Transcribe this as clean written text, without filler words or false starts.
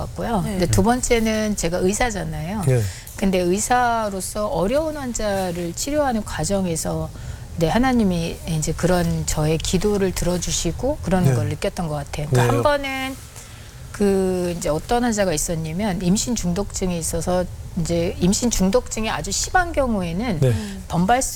같고요. 네. 근데 두 번째는 제가 의사잖아요. 네. 근데 의사로서 어려운 환자를 치료하는 과정에서 네, 하나님이 이제 그런 저의 기도를 들어주시고 그러는 네. 걸 느꼈던 것 같아요. 그러니까 네. 한 번은 그 이제 어떤 환자가 있었냐면 임신 중독증이 있어서 이제 임신 중독증이 아주 심한 경우에는 네. 덤발